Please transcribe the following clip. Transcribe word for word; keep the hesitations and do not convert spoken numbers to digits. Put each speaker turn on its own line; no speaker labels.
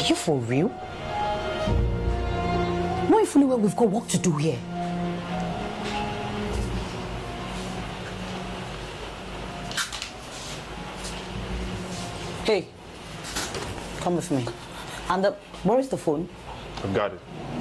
Are you for real? Knowing fully well we've got work to do here. Hey, come with me. And the, where is the phone?
I've got it.